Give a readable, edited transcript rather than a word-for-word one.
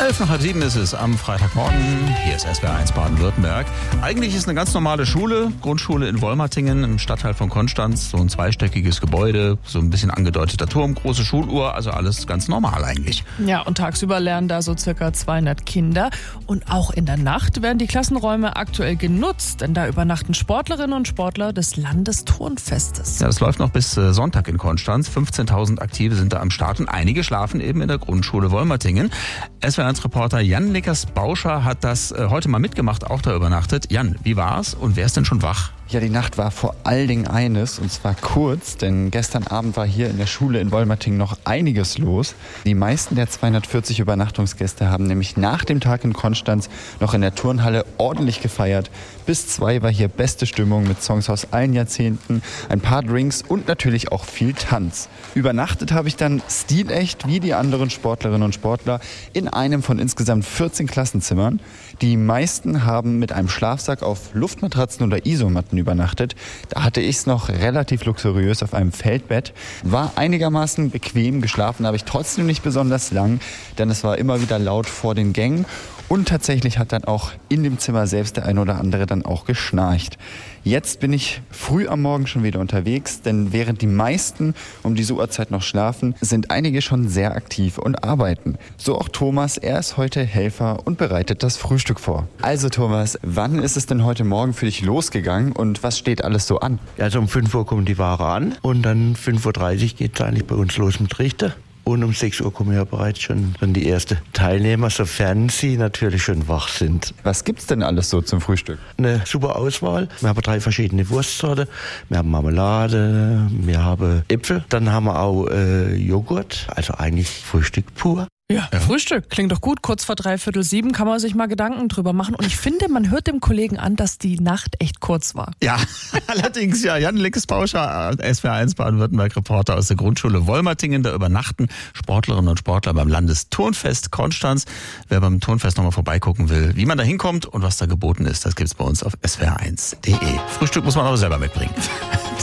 6:11 ist es am Freitagmorgen. Hier ist SWR1 Baden-Württemberg. Eigentlich ist eine ganz normale Schule, Grundschule in Wolmertingen im Stadtteil von Konstanz. So ein zweistöckiges Gebäude, so ein bisschen angedeuteter Turm, große Schuluhr, also alles ganz normal eigentlich. Ja, und tagsüber lernen da so circa 200 Kinder. Und auch in der Nacht werden die Klassenräume aktuell genutzt, denn da übernachten Sportlerinnen und Sportler des Landesturnfestes. Ja, das läuft noch bis Sonntag in Konstanz. 15.000 Aktive sind da am Start und einige schlafen eben in der Grundschule Wolmertingen. SWR1-Reporter Jan Nickers-Bauscher hat das heute mal mitgemacht, auch da übernachtet. Jan, wie war's und wer ist denn schon wach? Ja, die Nacht war vor allen Dingen eines, und zwar kurz, denn gestern Abend war hier in der Schule in Wolmertingen noch einiges los. Die meisten der 240 Übernachtungsgäste haben nämlich nach dem Tag in Konstanz noch in der Turnhalle ordentlich gefeiert. Bis 2 war hier beste Stimmung mit Songs aus allen Jahrzehnten, ein paar Drinks und natürlich auch viel Tanz. Übernachtet habe ich dann stilecht wie die anderen Sportlerinnen und Sportler in einem von insgesamt 14 Klassenzimmern. Die meisten haben mit einem Schlafsack auf Luftmatratzen oder Isomatten übernachtet. Da hatte ich es noch relativ luxuriös auf einem Feldbett. War einigermaßen bequem, geschlafen habe ich trotzdem nicht besonders lang, denn es war immer wieder laut vor den Gängen. Und tatsächlich hat dann auch in dem Zimmer selbst der ein oder andere dann auch geschnarcht. Jetzt bin ich früh am Morgen schon wieder unterwegs, denn während die meisten um diese Uhrzeit noch schlafen, sind einige schon sehr aktiv und arbeiten. So auch Thomas, er ist heute Helfer und bereitet das Frühstück vor. Also Thomas, wann ist es denn heute Morgen für dich losgegangen und was steht alles so an? Also um 5 Uhr kommt die Ware an und dann 5:30 Uhr geht es eigentlich bei uns los mit Richter. Und um 6 Uhr kommen ja bereits schon dann die ersten Teilnehmer, sofern sie natürlich schon wach sind. Was gibt's denn alles so zum Frühstück? Eine super Auswahl. Wir haben 3 verschiedene Wurstsorten. Wir haben Marmelade, wir haben Äpfel, dann haben wir auch Joghurt, also eigentlich Frühstück pur. Ja, Frühstück klingt doch gut. Kurz vor 6:45 kann man sich mal Gedanken drüber machen. Und ich finde, man hört dem Kollegen an, dass die Nacht echt kurz war. Ja, allerdings ja. Jan Nickers-Bauscher, SWR1 Baden-Württemberg-Reporter aus der Grundschule Wolmertingen. Da übernachten Sportlerinnen und Sportler beim Landesturnfest Konstanz. Wer beim Turnfest nochmal vorbeigucken will, wie man da hinkommt und was da geboten ist, das gibt's bei uns auf swr1.de. Frühstück muss man aber selber mitbringen.